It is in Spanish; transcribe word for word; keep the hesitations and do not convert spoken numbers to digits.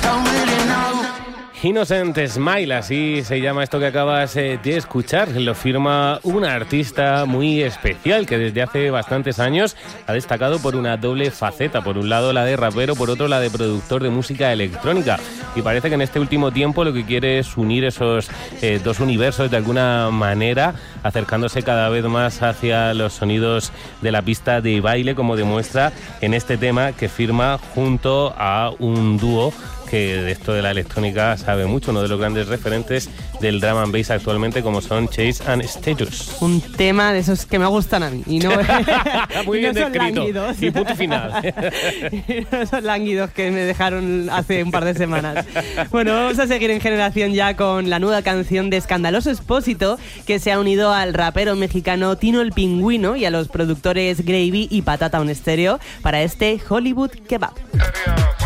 Innocent Smile, así se llama esto que acabas de escuchar. Lo firma una artista muy especial que desde hace bastantes años ha destacado por una doble faceta. Por un lado la de rapero, por otro la de productor de música electrónica. Y parece que en este último tiempo lo que quiere es unir esos eh, dos universos de alguna manera, acercándose cada vez más hacia los sonidos de la pista de baile, como demuestra en este tema que firma junto a un dúo que de esto de la electrónica sabe mucho, uno de los grandes referentes del drum and bass actualmente, como son Chase and Status. Un tema de esos que me gustan a mí y no, muy y bien no son descrito. lánguidos. Y punto final. Y no son lánguidos que me dejaron hace un par de semanas. Bueno, vamos a seguir en Generación Ya con la nueva canción de Escandaloso Expósito, que se ha unido al rapero mexicano Tino el Pingüino y a los productores Gravy y Patata On Stereo para este Hollywood Kebab.